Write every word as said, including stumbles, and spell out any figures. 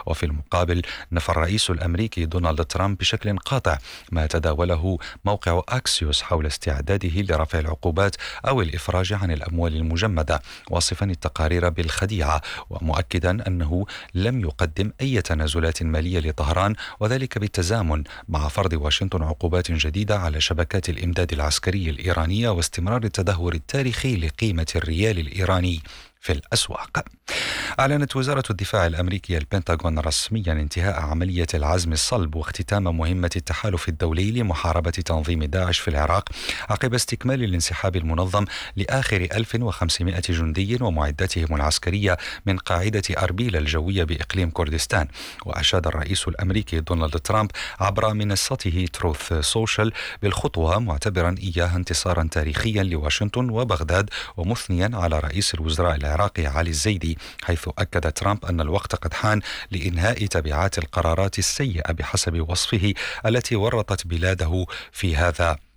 وفي المقابل نفى الرئيس الأمريكي دونالد ترامب بشكل قاطع ما تداوله موقع أكسيوس حول استعداده لرفع العقوبات أو الإفراج عن الأموال المجمدة، واصفا التقارير بالخديعة ومؤكدا أنه لم يقدم أي تنازلات مالية لطهران، وذلك بالتزامن مع فرض واشنطن عقوبات جديدة على شبكات الإمداد العسكري الإيرانية واستمرار التدهور التاريخي لقيمة الريال الإيراني في الأسواق. أعلنت وزارة الدفاع الأمريكية البنتاغون رسميا انتهاء عملية العزم الصلب واختتام مهمة التحالف الدولي لمحاربة تنظيم داعش في العراق عقب استكمال الانسحاب المنظم لآخر ألف وخمسمائة جندي ومعداتهم العسكرية من قاعدة أربيل الجوية بإقليم كردستان. وأشاد الرئيس الأمريكي دونالد ترامب عبر منصته تروث سوشيال بالخطوة، معتبرا إياها انتصارا تاريخيا لواشنطن وبغداد، ومثنيا على رئيس الوزراء العراقي علي الزيدي، حيث أكد ترامب أن الوقت قد حان لإنهاء تبعات القرارات السيئة بحسب وصفه التي ورطت بلاده في هذا